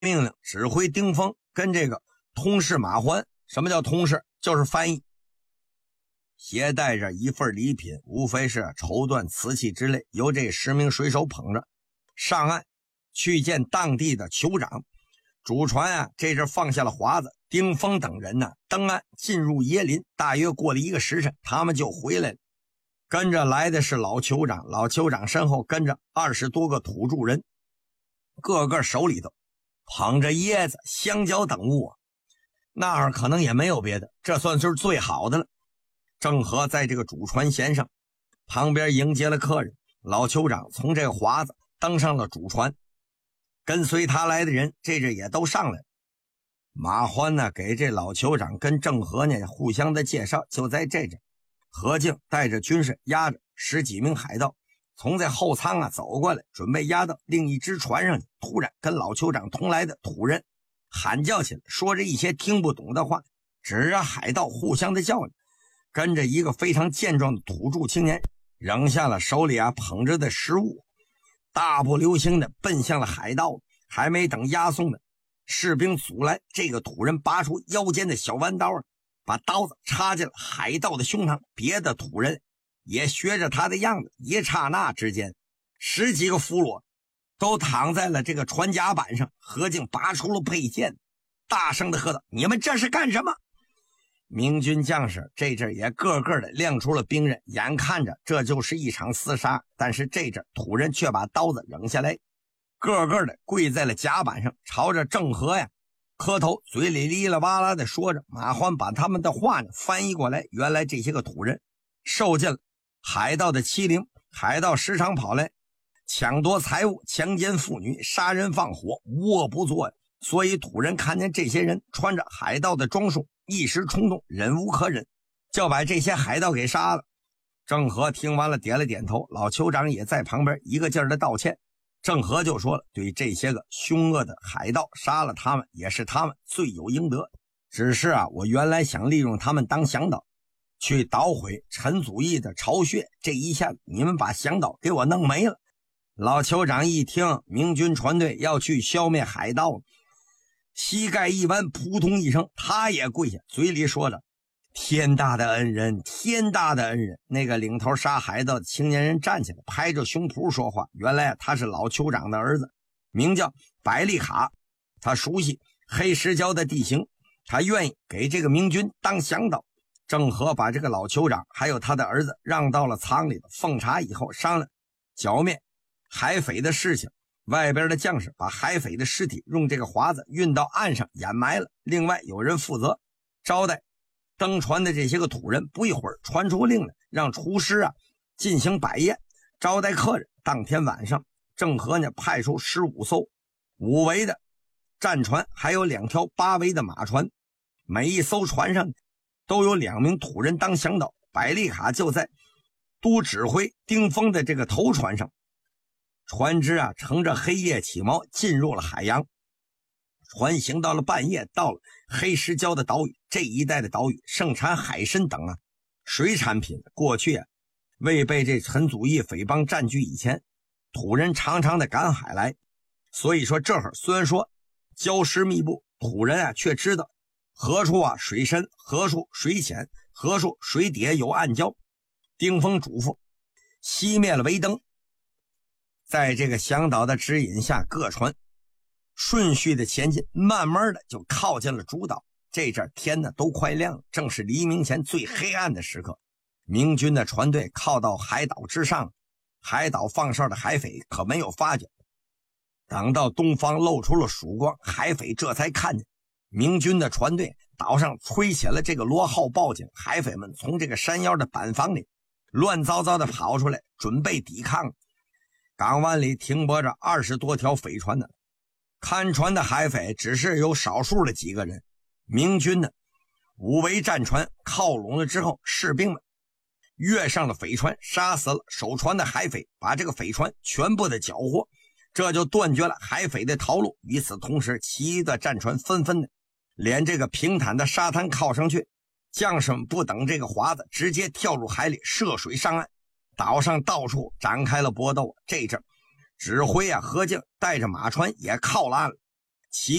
命令指挥丁峰跟这个通事马环。什么叫通事？就是翻译，携带着一份礼品，无非是绸缎瓷器之类，由这10名水手捧着上岸去见当地的酋长。主船啊，这阵放下了华子，丁峰等人呢登岸进入椰林，大约过了1个时辰，他们就回来了。跟着来的是老酋长，老酋长身后跟着20多个土著人，个个手里头捧着椰子、香蕉等物啊。那儿可能也没有别的，这算是最好的了。郑和在这个主船舷上旁边迎接了客人，老酋长从这个华子登上了主船，跟随他来的人这也都上来了。马欢呢给这老酋长跟郑和呢互相的介绍，就在这阵，何敬带着军士押着10几名海盗从这后舱啊走过来，准备押到另一只船上去。突然跟老酋长同来的土人喊叫起来，说着一些听不懂的话，指着海盗互相的叫着。跟着一个非常健壮的土著青年扔下了手里捧着的食物，大步流星的奔向了海盗。还没等押送的士兵阻来，这个土人拔出腰间的小弯刀，把刀子插进了海盗的胸膛。别的土人也学着他的样子，一刹那之间10几个俘虏都躺在了这个船甲板上。何敬拔出了佩剑，大声的喝道：“你们这是干什么？”明军将士这阵也个个的亮出了兵刃，眼看着这就是一场厮杀。但是这阵土人却把刀子扔下来，个个的跪在了甲板上，朝着郑和磕头，嘴里哩啦哇啦的说着。马欢把他们的话呢翻译过来，原来这些个土人受尽了海盗的欺凌，海盗时常跑来抢夺财物、强奸妇女、杀人放火，无恶不作。所以土人看见这些人穿着海盗的装束，一时冲动，忍无可忍，就把这些海盗给杀了。郑和听完了点了点头，老酋长也在旁边一个劲儿的道歉。郑和就说了，对这些个凶恶的海盗，杀了他们也是他们罪有应得，只是我原来想利用他们当向导，去捣毁陈祖义的巢穴，这一下你们把向导给我弄没了。老酋长一听明军船队要去消灭海盗，膝盖一弯，扑通一声，他也跪下，嘴里说着：“天大的恩人，天大的恩人！”那个领头杀海盗的青年人站起来，拍着胸脯说话。原来他是老酋长的儿子，名叫百利卡。他熟悉黑石礁的地形，他愿意给这个明军当向导。郑和把这个老酋长还有他的儿子让到了舱里，奉茶以后商量剿灭海匪的事情。外边的将士把海匪的尸体用这个华子运到岸上掩埋了，另外有人负责招待登船的这些个土人。不一会儿传出令来，让厨师进行摆宴招待客人。当天晚上，郑和呢派出15艘5桅的战船，还有2条8桅的马船，每一艘船上都有2名土人当向导。百利卡就在都指挥丁峰的这个头船上。船只乘着黑夜起锚，进入了海洋。船行到了半夜，到了黑石礁的岛屿。这一带的岛屿盛产海参等水产品。过去未被这陈祖义匪帮占据以前，土人常常的赶海来。所以说这会儿虽然说礁石密布，土人却知道何处水深，何处水浅，何处水底下有暗礁。丁峰嘱咐熄灭了桅灯，在这个向导的指引下，各船顺序的前进，慢慢的就靠近了主岛。这阵天呢都快亮了，正是黎明前最黑暗的时刻。明军的船队靠到海岛之上，海岛放哨的海匪可没有发觉。等到东方露出了曙光，海匪这才看见明军的船队岛上吹起了这个螺号报警。海匪们从这个山腰的板房里乱糟糟的跑出来，准备抵抗。港湾里停泊着20多条匪船呢，看船的海匪只是有少数的几个人。明军呢5桅战船靠拢了之后，士兵们跃上了匪船，杀死了守船的海匪，把这个匪船全部的缴获，这就断绝了海匪的逃路。与此同时，其余的战船纷纷的连这个平坦的沙滩靠上去，将士们不等这个华子，直接跳入海里涉水上岸。岛上到处展开了搏斗。这阵指挥何敬带着马船也靠了岸了。 其